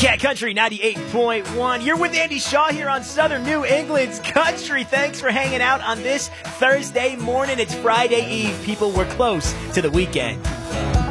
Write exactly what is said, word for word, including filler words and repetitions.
Cat Country ninety-eight point one. You're with Andy Shaw here on Southern New England's Country. Thanks for hanging out on this Thursday morning. It's Friday Eve. People, we're close to the weekend.